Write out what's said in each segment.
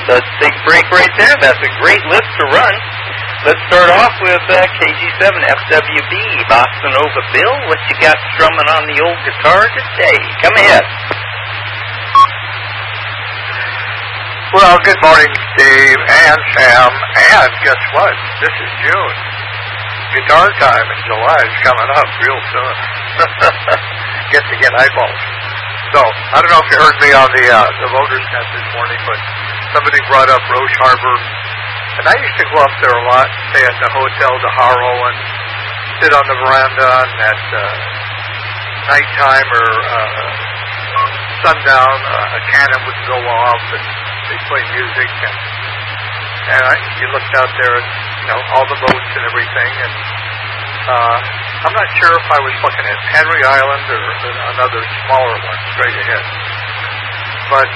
Let's take a break right there. That's a great list to run. Let's start off with KG7 FWB, Bossa Nova Bill. What you got strumming on the old guitar today? Come ahead. Well, good morning, Dave and Sam. And guess what? This is June. Guitar time in July is coming up real soon. Get to get eyeballs. So, I don't know if you heard me on the Voters Net this morning, but somebody brought up Roche Harbor. And I used to go up there a lot, stay at the Hotel de Haro and sit on the veranda, and at nighttime or sundown, a cannon would go off and they play music, and you looked out there at all the boats and everything, and I'm not sure if I was looking at Henry Island or another smaller one straight ahead. But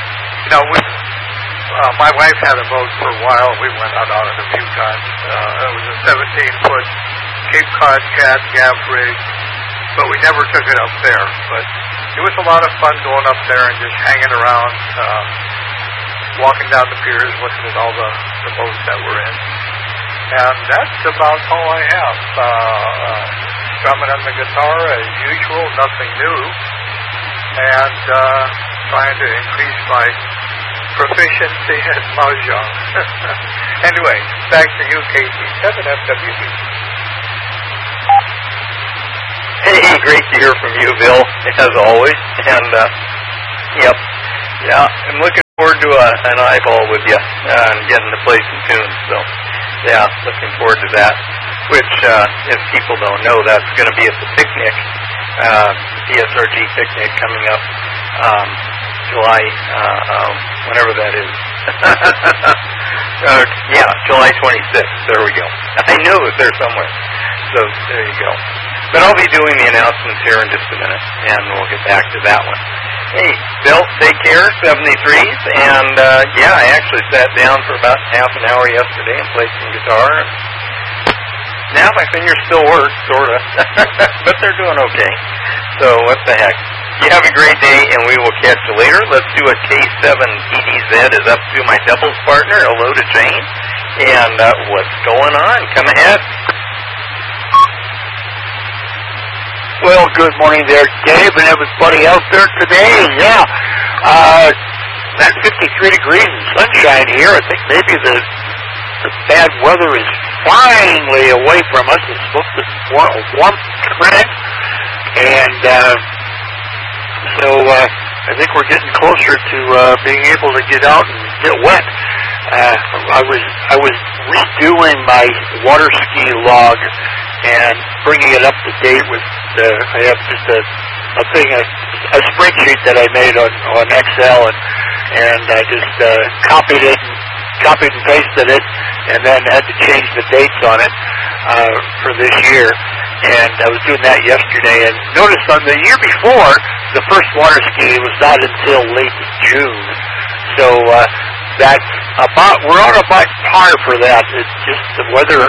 my wife had a boat for a while. We went out on it a few times. It was a 17-foot Cape Cod Cat gaff rig, but we never took it up there. But it was a lot of fun going up there and just hanging around, walking down the piers, looking at all the boats that were in. And that's about all I have. Strumming on the guitar as usual, nothing new. And trying to increase my proficiency at Mahjong. Anyway, back to you, KG7 FWB. Hey, great to hear from you, Bill, as always. And, yep. Yeah, I'm looking forward to an eyeball with you and getting to play some tunes. So, yeah, looking forward to that. Which, if people don't know, that's going to be at the picnic, PSRG picnic coming up July, whenever that is. Yeah, July 26th. There we go. I knew it was there somewhere. So, there you go. But I'll be doing the announcements here in just a minute, and we'll get back to that one. Hey, Bill, take care, 73s, and yeah, I actually sat down for about half an hour yesterday and played some guitar. Now my fingers still work, sort of, but they're doing okay. So what the heck. You have a great day, and we will catch you later. Let's do what K7 PDZ is up to, my doubles partner. Hello to Jane. And what's going on? Come ahead. Well, good morning there, Dave, and everybody out there today. Yeah, that 53 degrees and sunshine here. I think maybe the bad weather is finally away from us. It's supposed to warm trend, and so I think we're getting closer to being able to get out and get wet. I was redoing my water ski log and bringing it up to date with. I have just a spreadsheet that I made on Excel, and I just copied and pasted it, and then had to change the dates on it for this year. And I was doing that yesterday, and noticed on the year before, the first water ski was not until late June. So we're on about par for that. It's just the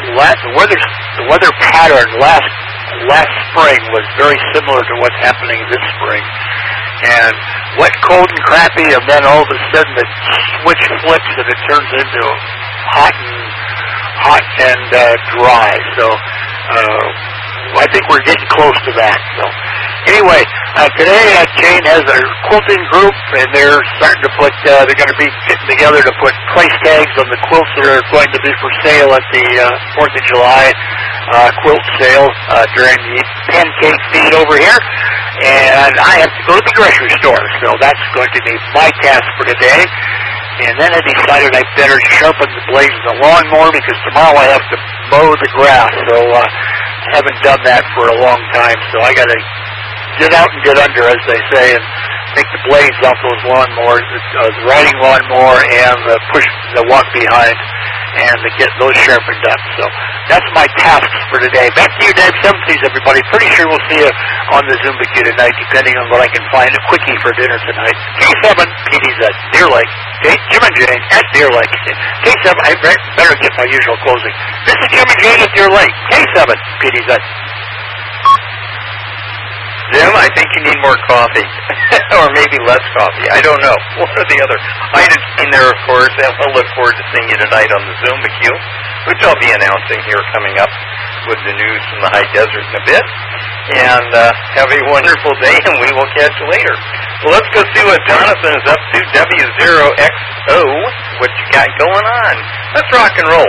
weather pattern last spring was very similar to what's happening this spring. And wet, cold, and crappy, and then all of a sudden the switch flips and it turns into hot and dry. So I think we're getting close to that. So anyway, today Jane has a quilting group, and they're starting to put. They're going to be getting together to put price tags on the quilts that are going to be for sale at the 4th of July quilt sale during the pancake feed over here. And I have to go to the grocery store, so that's going to be my task for today. And then I decided I better sharpen the blades of the lawnmower because tomorrow I have to mow the grass. So I haven't done that for a long time. So I got to get out and get under, as they say, and take the blades off those lawnmowers, the riding lawnmower and the walk behind, and to get those sharpened up. So that's my tasks for today. Back to you, Dave. 70s, everybody. Pretty sure we'll see you on the Zumba Q tonight, depending on what I can find. A quickie for dinner tonight. K7 PDZ, Deer Lake. Jim and Jane at Deer Lake. K7, I better get my usual closing. This is Jim and Jane at Deer Lake. K7 PDZ. Jim, I think you need more coffee. Or maybe less coffee. I don't know. One or the other. I'd in there, of course, and we'll look forward to seeing you tonight on the Zumba Q, which I'll be announcing here coming up with the news from the high desert in a bit. And have a wonderful day, and we will catch you later. Well, let's go see what Jonathan is up to. W0XO, what you got going on? Let's rock and roll.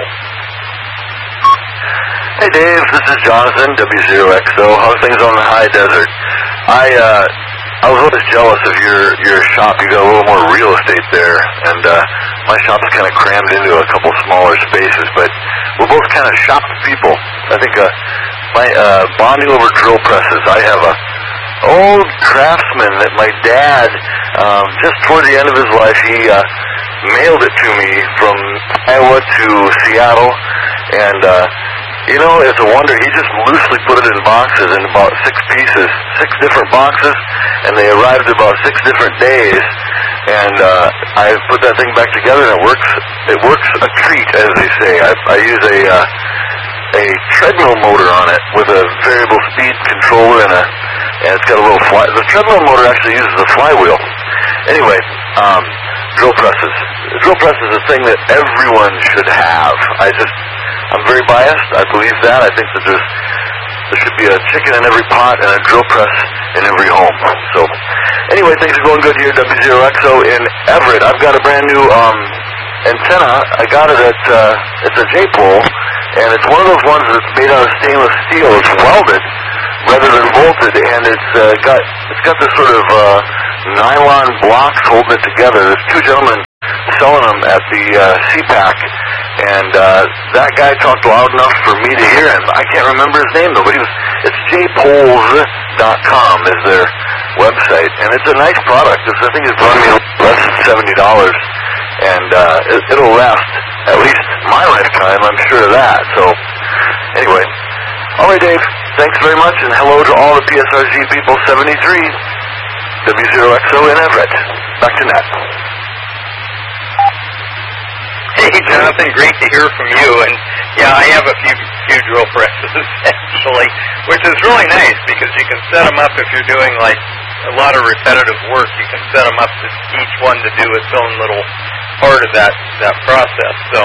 Hey Dave, this is Jonathan, W0XO. How's things on the high desert? I was always jealous of your shop. You got a little more real estate there, and my shop's kind of crammed into a couple smaller spaces, but we're both kind of shop people. I think my bonding over drill presses. I have a old Craftsman that my dad, just toward the end of his life, he mailed it to me from Iowa to Seattle, and you know, it's a wonder. He just loosely put it in boxes, in about 6 pieces, 6 different boxes, and they arrived about 6 different days. And I put that thing back together, and it works. It works a treat, as they say. I use a treadmill motor on it with a variable speed controller, and it's got a little fly. The treadmill motor actually uses a flywheel. Anyway, drill presses. The drill press is a thing that everyone should have. I'm very biased. I believe that. I think that there should be a chicken in every pot and a drill press in every home. So, anyway, things are going good here at W0XO in Everett. I've got a brand new antenna. I got it at it's a J-pole, and it's one of those ones that's made out of stainless steel. It's welded rather than bolted, and it's got this sort of nylon blocks holding it together. There's 2 gentlemen selling them at the CPAC. And that guy talked loud enough for me to hear him. I can't remember his name, though, but it's jpoles.com is their website. And it's a nice product. I think it's running me less than $70. And it'll last at least my lifetime, I'm sure of that. So, anyway. All right, Dave. Thanks very much, and hello to all the PSRG people. 73, W0XO in Everett. Back to Nat. Hey, Jonathan, great to hear from you. And yeah, I have a few drill presses actually, which is really nice because you can set them up if you're doing like a lot of repetitive work. You can set them up to each one to do its own little part of that process. So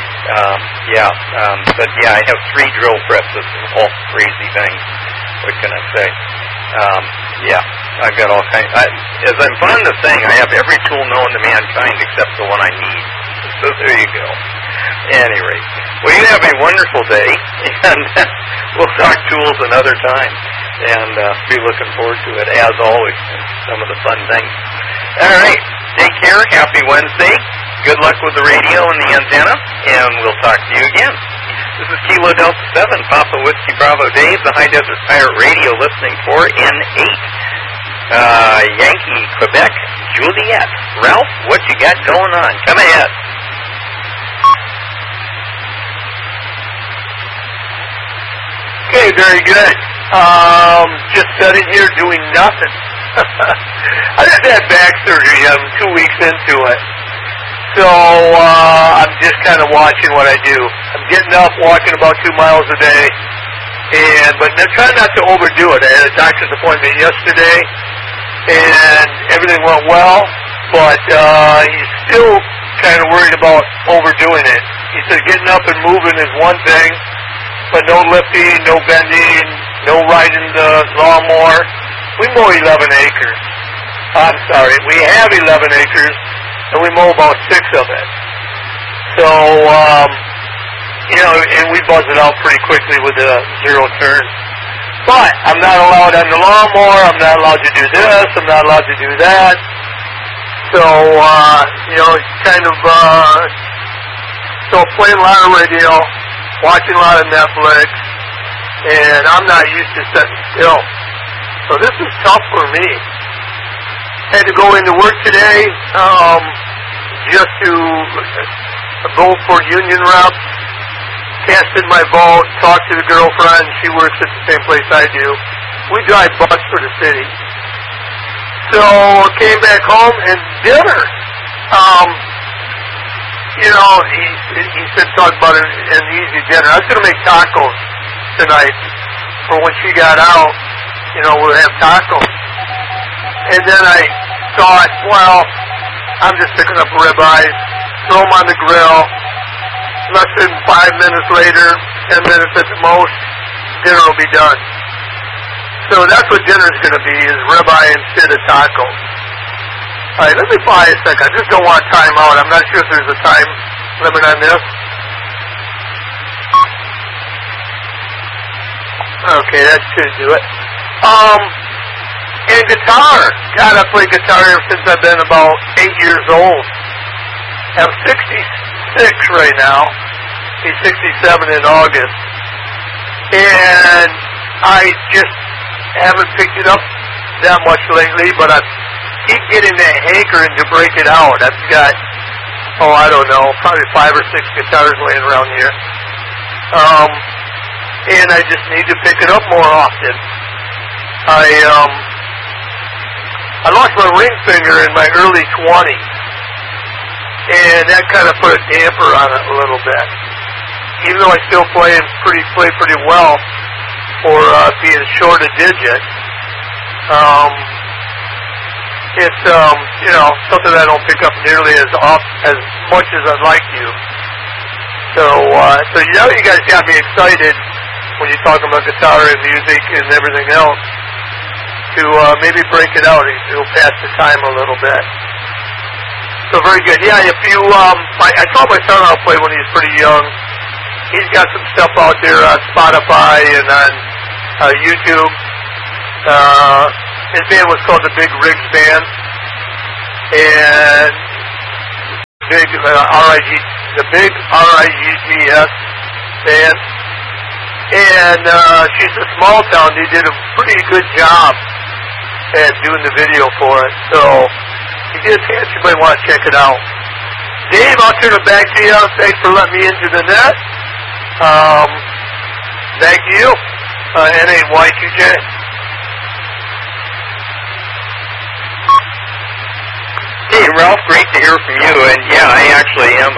but yeah, I have 3 drill presses and all crazy things. What can I say? Yeah, I've got all kinds. As I'm fond of saying, I have every tool known to mankind except the one I need. So there you go. Any rate, well, you have a wonderful day, and we'll talk tools another time, and be looking forward to it, as always, some of the fun things. All right, take care, happy Wednesday, good luck with the radio and the antenna, and we'll talk to you again. This is Kilo Delta 7, Papa Whiskey Bravo Dave, the High Desert Pirate Radio, listening for N8. Yankee, Quebec, Juliet. Ralph, what you got going on? Come ahead. Okay, very good. Just sitting here doing nothing. I just had back surgery. I'm 2 weeks into it. So I'm just kind of watching what I do. I'm getting up, walking about 2 miles a day, but I'm trying not to overdo it. I had a doctor's appointment yesterday, and everything went well, but he's still kind of worried about overdoing it. He said getting up and moving is one thing, but no lifting, no bending, no riding the lawnmower. We mow 11 acres. I'm sorry, we have 11 acres, and we mow about 6 of it. So, and we buzz it out pretty quickly with the 0 turns. But I'm not allowed on the lawnmower, I'm not allowed to do this, I'm not allowed to do that. So, kind of, playing a lot of radio, watching a lot of Netflix, and I'm not used to sitting still. So this is tough for me. Had to go into work today, just to vote for union reps, casted my vote, talked to the girlfriend, she works at the same place I do. We drive bus for the city. So came back home and dinner. He said talk about an easy dinner. I was going to make tacos tonight for when she got out. we'll have tacos. And then I thought, well, I'm just picking up ribeyes, throw them on the grill. Less than 5 minutes later, 10 minutes at the most, dinner will be done. So that's what dinner's going to be, is ribeye instead of tacos. All right, let me buy a second. I just don't want time out. I'm not sure if there's a time limit on this. Okay, that should do it. And guitar. God, I play guitar ever since I've been about 8 years old. I'm 66 right now. Be 67 in August. And I just haven't picked it up that much lately, but I keep getting that hankering to break it out. I've got, I don't know, probably 5 or 6 guitars laying around here. And I just need to pick it up more often. I lost my ring finger in my early 20s, and that kind of put a damper on it a little bit. Even though I still play pretty well for being short a digit, it's something I don't pick up nearly as much as I'd like to. So you guys got me excited when you talk about guitar and music and everything else, to maybe break it out. It'll pass the time a little bit. So very good. Yeah, if you, I taught my son how to play when he was pretty young. He's got some stuff out there on Spotify and on YouTube. His band was called the Big Rigs Band, and the Big RIGS Band. And she's a small town. They did a pretty good job at doing the video for it. So if you get a chance, you might want to check it out. Dave, I'll turn it back to you. Thanks for letting me into the net. Thank you. NAYQJ. Hey, Ralph, great to hear from you. And yeah, I actually am,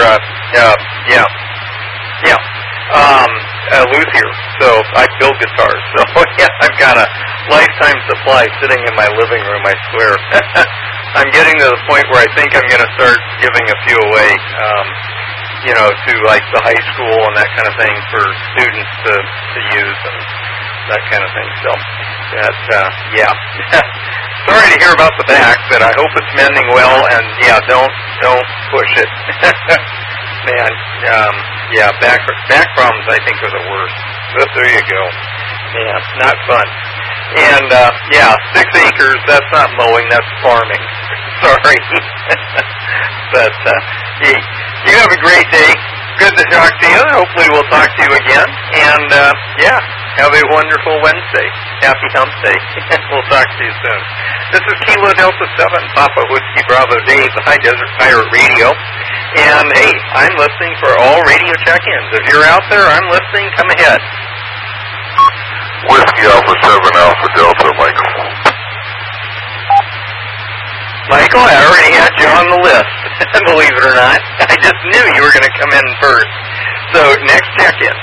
luthier, so I build guitars. So yeah, I've got a lifetime supply sitting in my living room, I swear. I'm getting to the point where I think I'm going to start giving a few away, to like the high school and that kind of thing for students to use and that kind of thing. So yeah. Sorry to hear about the back, but I hope it's mending well. And yeah, don't push it. Man, back problems I think are the worst. So there you go. Yeah, not fun. And 6 acres, that's not mowing, that's farming. Sorry. But you have a great day. Good to talk to you. Hopefully we'll talk to you again. And have a wonderful Wednesday. Happy Hump Day. We'll talk to you soon. This is Kilo Delta 7, Papa Whiskey Bravo Dave, High Desert Pirate Radio. And, hey, I'm listening for all radio check-ins. If you're out there, I'm listening. Come ahead. Whiskey Alpha 7, Alpha Delta, Michael. Michael, I already had you on the list, believe it or not. I just knew you were going to come in first. So, next check-in.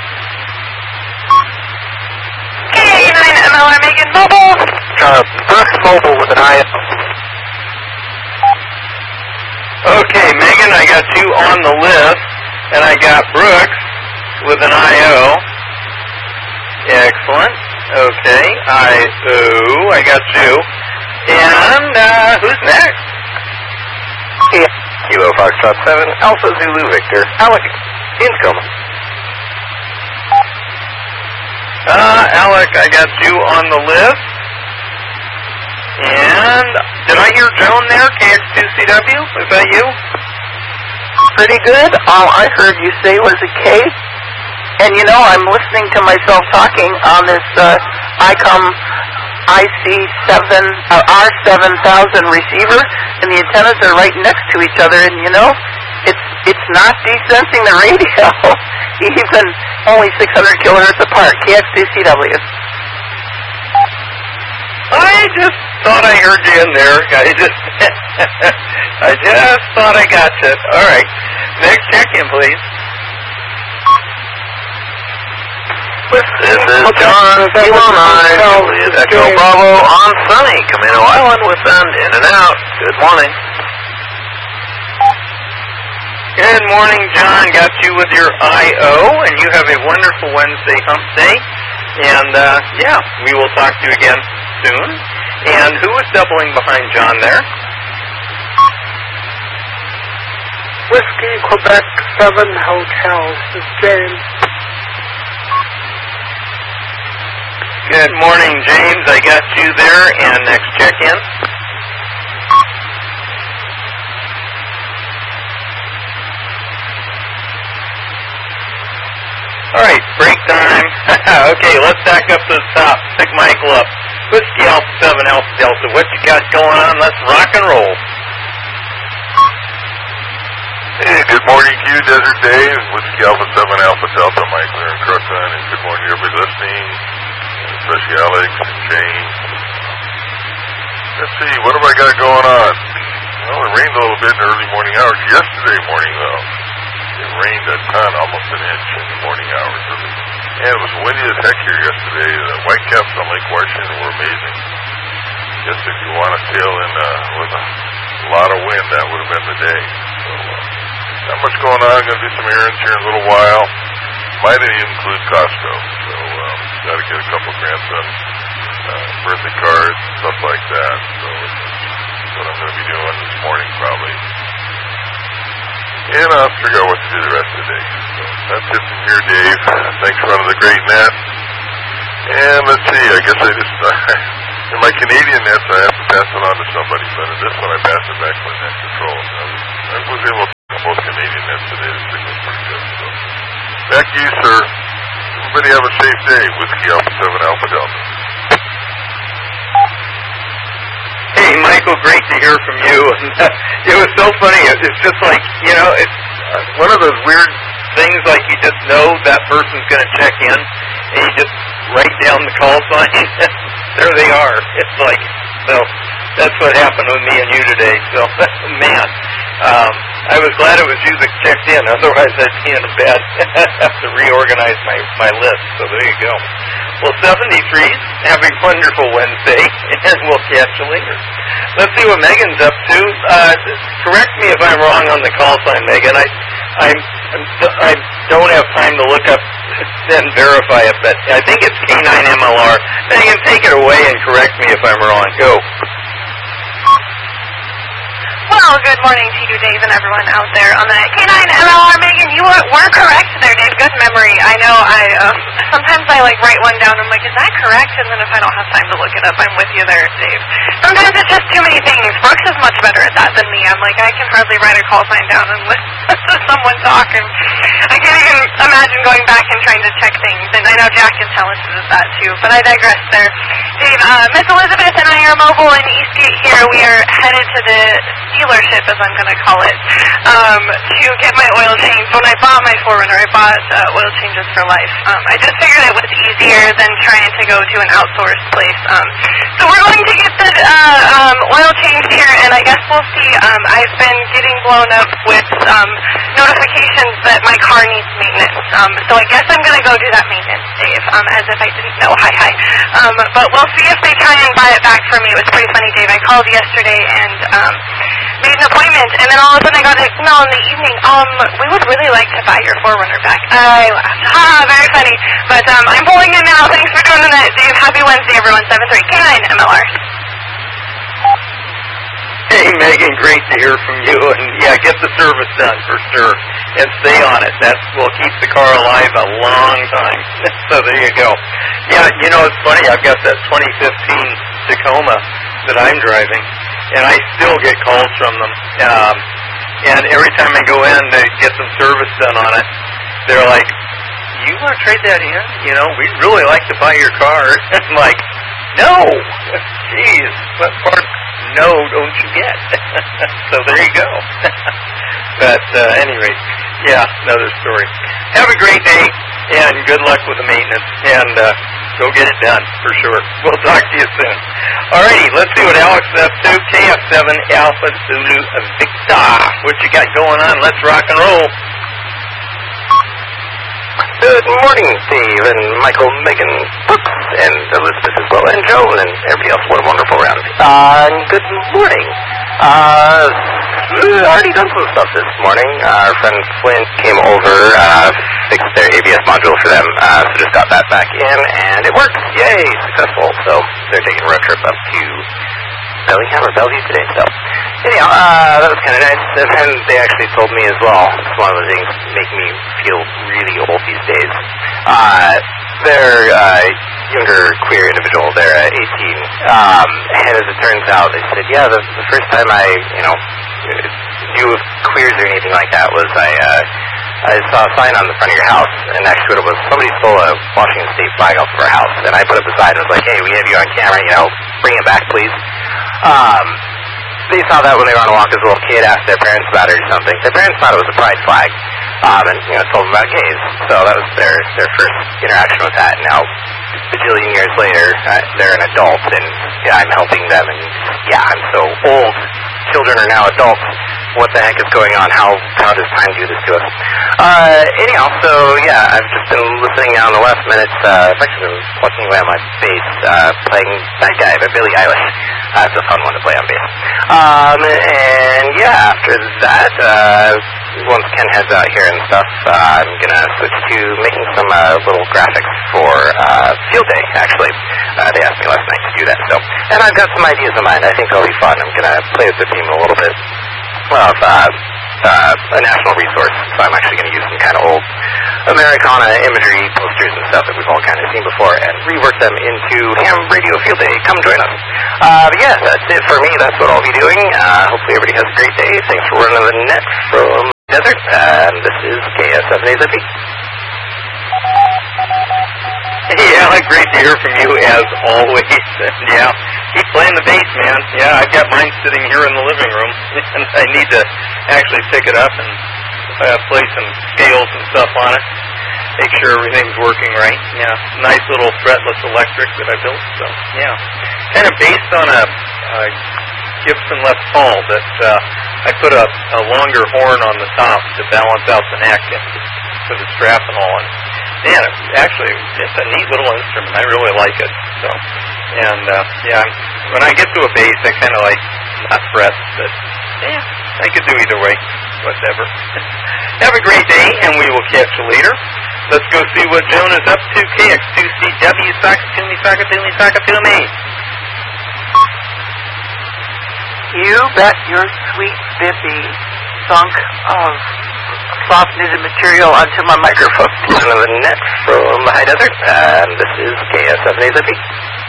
K89MLR Megan Mobile. Brooks Mobile with an IO. Okay, Megan, I got you on the list, and I got Brooks with an IO. Excellent. Okay, I got you. And who's next? Kilo Foxtrot 7, Alpha Zulu Victor, Alec, incoming. Alec, I got you on the list. And did I hear Joan there, KX2CW? Was that you? Pretty good. All I heard you say was a K. And I'm listening to myself talking on this ICOM IC7 R7000 receiver, and the antennas are right next to each other. And it's not desensing the radio, even only 600 kilohertz apart. KX2CW. I just thought I heard you in there. I just thought I got you. All right. Next check-in, please. This is John, Kilo 9, Juliet Echo Bravo on sunny Camino Island with an in and out. Good morning. Good morning, John. Got you with your I.O., and you have a wonderful Wednesday hump day. And, yeah, we will talk to you again soon. And who is doubling behind John there? Whiskey Quebec 7 Hotel. This is James. Good morning, James. I got you there. And next check-in. All right, break time. Okay, let's back up to the top. Pick Michael up. Whiskey Alpha 7 Alpha Delta. What you got going on? Let's rock and roll. Hey, good morning to you, Desert Dave. Whiskey Alpha 7 Alpha Delta, Michael here in Crooklyn. And good morning to everybody listening, especially Alex and Jane. Let's see, what have I got going on? Well, it rained a little bit in the early morning hours. Yesterday morning, though, it rained a ton, almost an inch in the morning hours. And it was windy as heck here yesterday. The whitecaps on Lake Washington were amazing. Guess if you want to sail in with a lot of wind, that would have been the day. So, not much going on. I'm going to do some errands here in a little while. Might even include Costco. So, got to get a couple grandson birthday cards, stuff like that. So, that's what I'm going to be doing this morning, probably. And I'll figure out what to do the rest of the day. So that's it from here, Dave. Thanks for running the great net. And let's see, I guess I just, in my Canadian nets, I have to pass it on to somebody, but in this one, I pass it back to my net control. I was able to on both Canadian nets today. The signal's pretty good. So back to you, sir. Everybody have a safe day. Whiskey Alpha 7 Alpha Delta. Hey, Michael, great to hear from you. It was so funny. It's just like, you know, it's one of those weird things, like you just know that person's going to check in, and you just write down the call sign. There they are. It's like, so that's what happened with me and you today. So, man, I was glad it was you that checked in. Otherwise, I'd be in bed. Have to reorganize my list. So there you go. Well, 73s, have a wonderful Wednesday, and we'll catch you later. Let's see what Megan's up to. Correct me if I'm wrong on the call sign, Megan. I don't have time to look up and verify it, but I think it's K9MLR. Megan, take it away and correct me if I'm wrong. Go. Well, good morning to you, Dave, and everyone out there on the K9MLR. Megan, you were correct there, Dave. Good memory. I know sometimes I write one down. I'm like, is that correct? And then if I don't have time to look it up, I'm with you there, Dave. Sometimes it's just too many things. Brooks is much better at that than me. I'm like, I can hardly write a call sign down and listen to someone talk. And I can't even imagine going back and trying to check things. And I know Jack is talented at that, too. But I digress there. Dave, Miss Elizabeth and I are mobile in Eastgate here. We are headed to the dealership, as I'm going to call it, to get my oil changed. When I bought my 4Runner, I bought oil changes for life. I just figured it was easier than trying to go to an outsourced place. So we're going to get the oil changed here, and I guess we'll see. I've been getting blown up with notifications that my car needs maintenance. So I guess I'm going to go do that maintenance, Dave, as if I didn't know. Hi. But we'll see if they try and buy it back for me. It was pretty funny, Dave. I called yesterday and made an appointment, and then all of a sudden I got an email in the evening, we would really like to buy your 4Runner back. I laughed. Very funny. But I'm pulling in now. Thanks for doing that, Dave. Happy Wednesday, everyone. 7-3 K9MLR. Hey, Megan, great to hear from you. And, yeah, get the service done for sure. And stay on it. That will keep the car alive a long time. So there you go. Yeah, you know, it's funny. I've got that 2015 Tacoma that I'm driving, and I still get calls from them. And every time I go in to get some service done on it, they're like, you want to trade that in? You know, we'd really like to buy your car. I'm like, no. Jeez, what part? No, don't you get? So there you go. But anyway, yeah, another story. Have a great day, and good luck with the maintenance, and go get it done, for sure. We'll talk to you soon. Alrighty, let's see what Alex is up to. KF7 Alpha Zulu Victor. What you got going on? Let's rock and roll. Good morning, Dave and Michael, Megan, Brooks, and Elizabeth as well, and Joan, and everybody else. What a wonderful round. Good morning. Already done some stuff this morning. Our friend Flynn came over, fixed their ABS module for them, so just got that back in, and it works. Yay, successful. So they're taking a road trip up to Bellingham or Bellevue today. So anyhow, that was kind of nice. And they actually told me as well, it's one of the things making me feel really old these days. They're younger queer individual. They're 18. And as it turns out, they said, yeah, the first time I, knew of queers or anything like that was I saw a sign on the front of your house, and next to it was somebody stole a Washington State flag off of our house, and I put up a sign and was like, hey, we have you on camera, bring it back, please. They saw that when they were on a walk as a little kid, asked their parents about it or something. Their parents thought it was a pride flag, and, told them about gays. So that was their first interaction with that. Now, bajillion years later, they're an adult, and I'm helping them, and I'm so old. Children are now adults. What the heck is going on? How does time do this to us? Anyhow, so I've just been listening now in the last minutes. I've actually been plucking away on my bass, playing that guy by Billie Eilish. It's a fun one to play on bass. After that, once Ken heads out here and stuff, I'm gonna switch to making some little graphics for Field Day, actually. They asked me last night to do that, and I've got some ideas in mind. I think they'll be fun. I'm gonna play with the team a little bit of a national resource, so I'm actually going to use some kind of old Americana imagery, posters and stuff that we've all kind of seen before, and rework them into Ham Radio Field Day. Come join us. That's it for me. That's what I'll be doing. Hopefully everybody has a great day. Thanks for running the net from Desert, and this is KS7AZP. Yeah, great to hear from you as always. Keep playing the bass, man. I've got mine sitting here in the living room, and I need to actually pick it up and play some scales and stuff on it. Make sure everything's working right. Nice little fretless electric that I built. So kind of based on a Gibson Les Paul that I put a longer horn on the top to balance out the neck and for the strap and all. And it's a neat little instrument. I really like it. So, when I get to a bass, I kind of like not frets, but I could do either way. Whatever. Have a great day, and we will catch you later. Let's go see what Joan is up to. KX2CW, Sakatumi. You bet your sweet Bippy sunk of soft knitted material onto my microphone. On the net from the High Desert, and this is KS7AZP.